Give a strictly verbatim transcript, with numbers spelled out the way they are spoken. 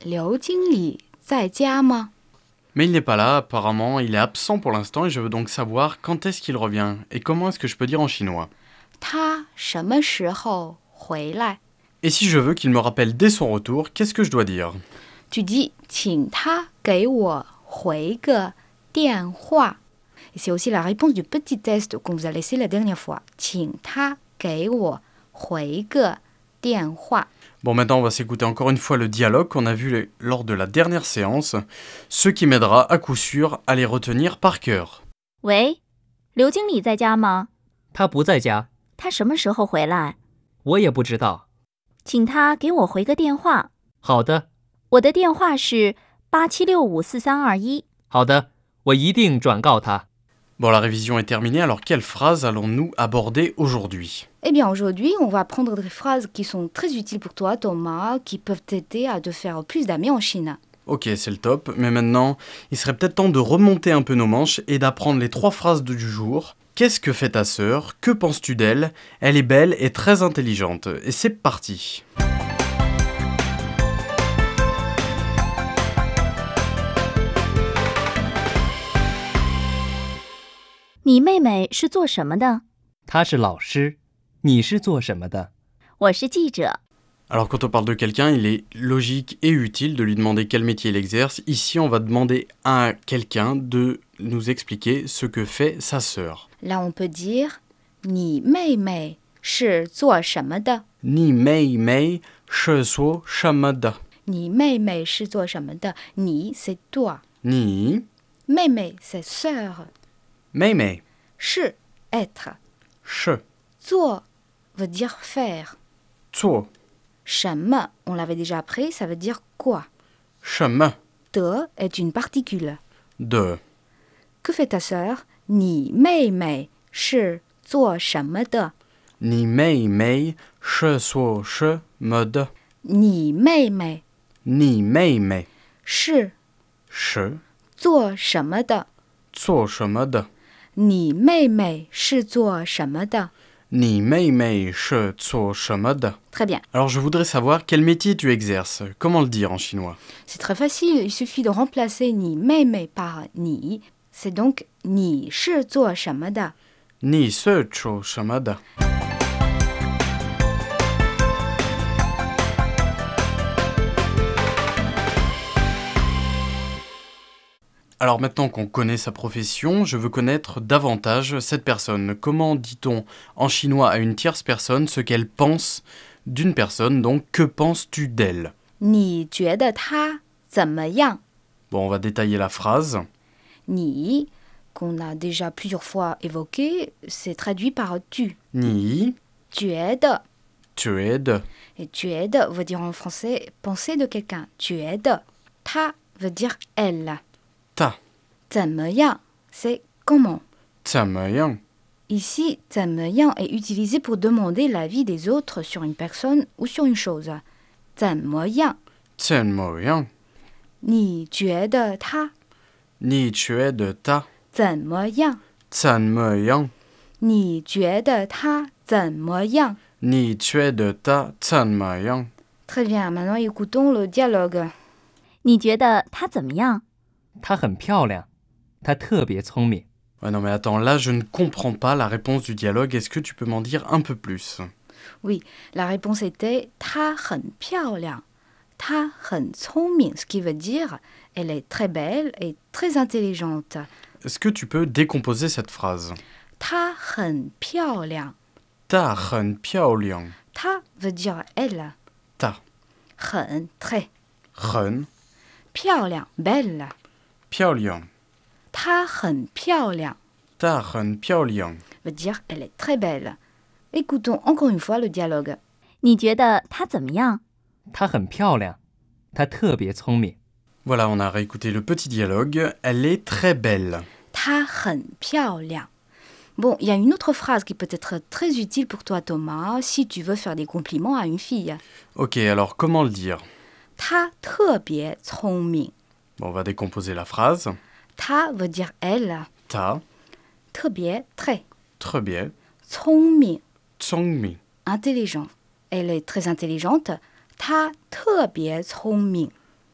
刘经理在家吗？ Mais il n'est pas là, apparemment, il est absent pour l'instant et je veux donc savoir quand est-ce qu'il revient et comment est-ce que je peux dire en chinois. 他什么时候回来？ Et si je veux qu'il me rappelle dès son retour, qu'est-ce que je dois dire? Tu dis 请他给我回个电话. Et c'est aussi la réponse du petit test qu'on vous a laissé la dernière fois. 请他给我回个电话. Bon, maintenant on va s'écouter encore une fois le dialogue qu'on a vu lors de la dernière séance, ce qui m'aidera à coup sûr à les retenir par cœur. 喂，刘经理在家吗？ 他不在家， 他什么时候回来？ 我也不知道。 请他给我回个电话。 好的， 我的电话是八七六五四三二一。 好的，我一定转告他。 Bon, la révision est terminée, alors quelle phrase allons-nous aborder aujourd'hui? Eh bien, aujourd'hui, on va prendre des phrases qui sont très utiles pour toi, Thomas, qui peuvent t'aider à te faire plus d'amis en Chine. Ok, c'est le top, mais maintenant, il serait peut-être temps de remonter un peu nos manches et d'apprendre les trois phrases du jour. Qu'est-ce que fait ta sœur? Que penses-tu d'elle? Elle est belle et très intelligente. Et c'est parti. 你妹妹是做什么的？ 他是老师，你是做什么的？ 我是记者。 Alors quand on parle de quelqu'un, il est logique et utile de lui demander quel métier il exerce. Ici, on va demander à quelqu'un de nous expliquer ce que fait sa sœur. Là, on peut dire 你妹妹是做什么的？ Ni mei mei, she suo shamada. 你妹妹是做什么的？你 c'est toi. Ni 妹妹 c'est sœur. mei mei, 是 être. she 做 veut dire faire. zuo, 什么 on l'avait déjà appris, ça veut dire quoi. sheme, De est une particule. de. Que fait ta sœur? 你妹妹是做什么的？ Ni mei mei, she suo she mode. 你妹妹 Ni mei mei, 是 she 做什么的？ zuo shemode. 你妹妹是做什么的？ Ni mei mei, she zuo shemode. Très bien. Alors je voudrais savoir quel métier tu exerces. Comment le dire en chinois? C'est très facile. Il suffit de remplacer 你妹妹 par 你. C'est donc 你是做什么的？ Ni se cho shemode. Alors maintenant qu'on connaît sa profession, je veux connaître davantage cette personne. Comment dit-on en chinois à une tierce personne ce qu'elle pense d'une personne? Donc, que penses-tu d'elle? 你觉得她怎么样？ Bon, on va détailler la phrase. 你 qu'on a déjà plusieurs fois évoqué, c'est traduit par tu. Ni 觉得 tu de. et 觉得 veut dire en français penser de quelqu'un. 觉得 她 veut dire elle. Ta 怎么样 c'est comment. Tsamayang. Ici, 怎么样 est utilisé pour demander l'avis des autres sur une personne ou sur une chose. 怎么样 Tsenmoyang. 你觉得他 Ni chue de ta. 怎么样 Tsanmoyang. 你觉得他怎么样 Ni chue de ta. Tsanmoyang. Très bien, maintenant écoutons le dialogue. 你觉得他怎么样？ 她很漂亮，她特别聪明。 Ouais, non mais attends, là je ne comprends pas la réponse du dialogue. Est-ce que tu peux m'en dire un peu plus? Oui, la réponse était 她很漂亮，她很聪明, ce qui veut dire elle est très belle et très intelligente. Est-ce que tu peux décomposer cette phrase? 她很漂亮， Ta hen piaoliang. 她 veut dire elle, Ta 很 très, hen 漂亮 belle. piaoliang. 她很漂亮 Ta hen piaoliang. veut dire elle est très belle. Écoutons encore une fois le dialogue. 你觉得他怎么样？ 她很漂亮，她特别聪明。 Voilà, on a réécouté le petit dialogue. Elle est très belle. 她很漂亮. Bon, il y a une autre phrase qui peut être très utile pour toi, Thomas, si tu veux faire des compliments à une fille. Ok, alors comment le dire? 她特别聪明. Bon, on va décomposer la phrase. 她 veut dire elle. Ta, 特别 très. très bien. 聪明 Tsongmi. intelligent. Elle est très intelligente. 她特别聪明.